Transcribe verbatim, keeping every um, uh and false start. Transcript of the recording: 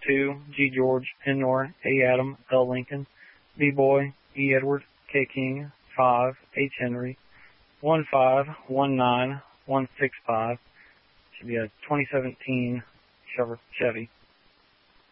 two, G George, N Nor, A Adam, L Lincoln, B Boy, E Edward, K King, five, H Henry, one five one nine one six five. Should be a twenty seventeen Chevy.